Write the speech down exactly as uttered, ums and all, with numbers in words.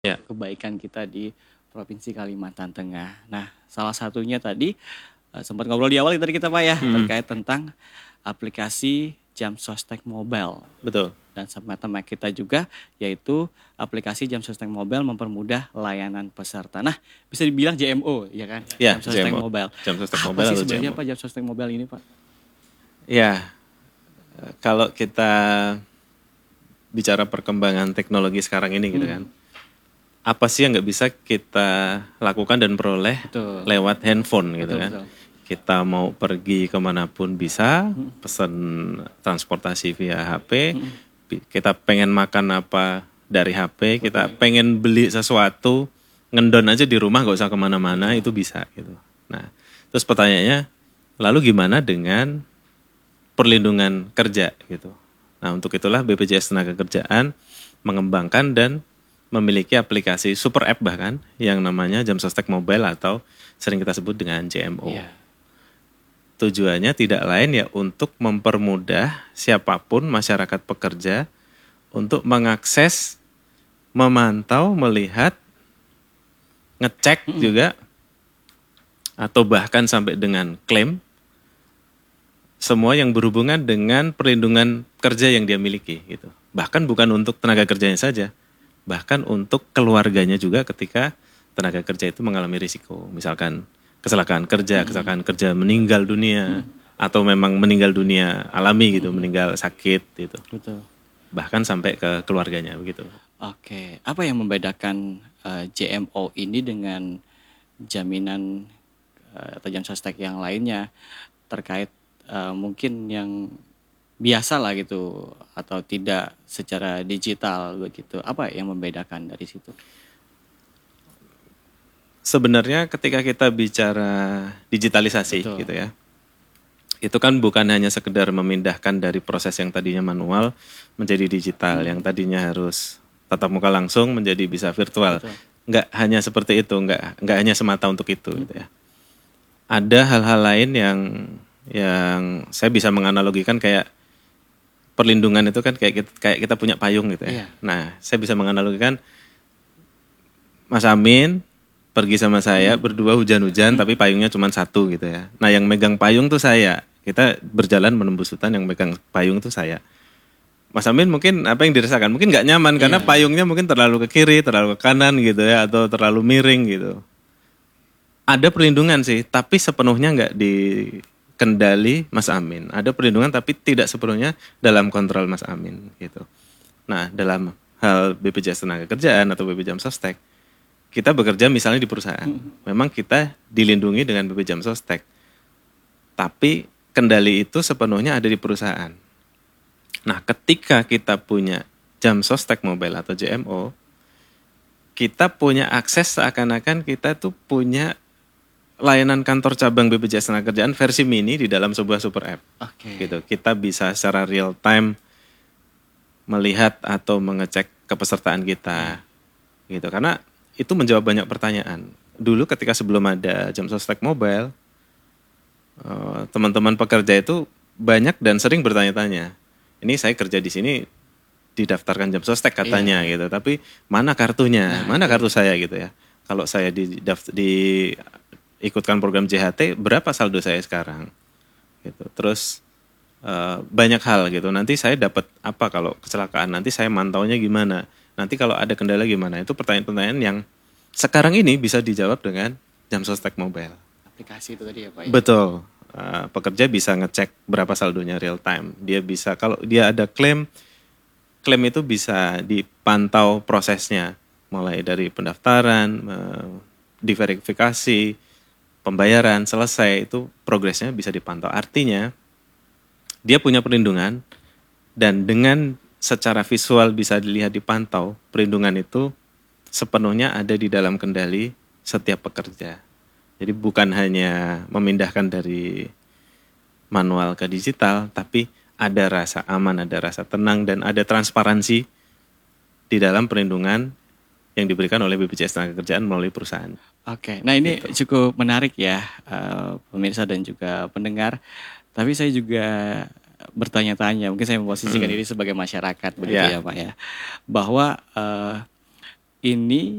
Ya. Kebaikan kita di Provinsi Kalimantan Tengah. Nah, salah satunya tadi uh, sempat ngobrol di awal tadi kita Pak ya, Hmm, terkait tentang aplikasi Jam Sostek Mobile. betul. Dan sama teman kita juga, yaitu aplikasi Jam Sostek Mobile mempermudah layanan peserta. Nah, bisa dibilang J M O, ya kan? Ya, Jam Sostek J M O. Mobile. Jam sostek Apa mobile sih atau sebenarnya J M O. Pak Jam Sostek Mobile ini Pak? Ya, kalau kita bicara perkembangan teknologi sekarang ini gitu kan. Hmm, Apa sih yang nggak bisa kita lakukan dan peroleh betul, lewat handphone gitu betul, kan. betul. Kita mau pergi kemanapun bisa, Hmm, pesan transportasi via H P, hmm, Pi- kita pengen makan apa dari H P, kita betul, pengen beli sesuatu, ngendon aja di rumah nggak usah kemana-mana, betul. itu bisa gitu. Nah, terus pertanyaannya, lalu gimana dengan perlindungan kerja gitu. Nah, untuk itulah B P J S Tenagakerjaan mengembangkan dan memiliki aplikasi super app bahkan yang namanya Jam Sostek Mobile atau sering kita sebut dengan J M O. Iya. Tujuannya tidak lain ya untuk mempermudah siapapun masyarakat pekerja untuk mengakses, memantau, melihat, ngecek Hmm, juga atau bahkan sampai dengan klaim semua yang berhubungan dengan perlindungan kerja yang dia miliki gitu. Bahkan bukan untuk tenaga kerjanya saja, bahkan untuk keluarganya juga ketika tenaga kerja itu mengalami risiko. Misalkan kecelakaan kerja, hmm, kecelakaan kerja meninggal dunia atau memang meninggal dunia alami gitu, meninggal sakit gitu. betul. Bahkan sampai ke keluarganya begitu. Oke, apa yang membedakan eh, J M O ini dengan jaminan eh, atau jam sostek yang lainnya terkait eh, mungkin yang biasa lah gitu atau tidak secara digital begitu. Apa yang membedakan dari situ? Sebenarnya ketika kita bicara digitalisasi Betul. gitu ya, itu kan bukan hanya sekedar memindahkan dari proses yang tadinya manual menjadi digital, yang Mm, tadinya harus tatap muka langsung menjadi bisa virtual. betul. Nggak hanya seperti itu, nggak, nggak hanya semata untuk itu Mm, gitu ya. Ada hal-hal lain yang yang saya bisa menganalogikan kayak perlindungan itu kan kayak kita, kayak kita punya payung gitu ya. iya. Nah, saya bisa menganalogikan Mas Amin pergi sama saya Mm, berdua hujan-hujan tapi payungnya cuma satu gitu ya. Nah, yang megang payung tuh saya. Kita berjalan menembus hutan, yang megang payung tuh saya. Mas Amin mungkin apa yang dirasakan? Mungkin nggak nyaman karena iya. payungnya mungkin terlalu ke kiri, terlalu ke kanan gitu ya, atau terlalu miring gitu. Ada perlindungan sih, tapi sepenuhnya nggak di kendali Mas Amin. Ada perlindungan tapi tidak sepenuhnya dalam kontrol Mas Amin gitu. Nah, dalam hal B P J S Tenagakerjaan atau B P Jam Sostek, kita bekerja misalnya di perusahaan. Mm, Memang kita dilindungi dengan B P Jam Sostek, tapi kendali itu sepenuhnya ada di perusahaan. Nah, ketika kita punya jam sostek mobile atau J M O, kita punya akses seakan-akan kita tuh punya layanan kantor cabang B P J S Tenagakerjaan versi mini di dalam sebuah super app. Oke. Gitu. Kita bisa secara real time melihat atau mengecek kepesertaan Iya. kita. Gitu. Karena itu menjawab banyak pertanyaan. Dulu ketika sebelum ada jam sostek mobile, eh, teman-teman pekerja itu banyak dan sering bertanya-tanya. Ini saya kerja di sini didaftarkan jam sostek Iya. katanya gitu, tapi mana kartunya, Nah, mana itu. kartu saya gitu ya. Kalau saya di diikutkan program J H T, berapa saldo saya sekarang gitu. Terus eh, banyak hal gitu. Nanti saya dapat apa kalau kecelakaan, nanti saya mantaunya gimana, nanti kalau ada kendala gimana. Itu pertanyaan-pertanyaan yang sekarang ini bisa dijawab dengan jam sostek mobile. Aplikasi itu tadi ya Pak ya. Betul. Eh, pekerja bisa ngecek berapa saldonya real time. Dia bisa, kalau dia ada klaim, klaim itu bisa dipantau prosesnya, mulai dari pendaftaran, eh, diverifikasi, pembayaran, selesai, itu progresnya bisa dipantau. Artinya dia punya perlindungan, dan dengan secara visual bisa dilihat dipantau, perlindungan itu sepenuhnya ada di dalam kendali setiap pekerja. Jadi bukan hanya memindahkan dari manual ke digital, tapi ada rasa aman, ada rasa tenang, dan ada transparansi di dalam perlindungan yang diberikan oleh B P J S Tenagakerjaan melalui perusahaan. Oke, nah ini Gitu. cukup menarik ya, eh, pemirsa dan juga pendengar. Tapi saya juga bertanya-tanya, mungkin saya memposisikan Mm. diri sebagai masyarakat begitu Ya, ya Pak ya, bahwa eh, ini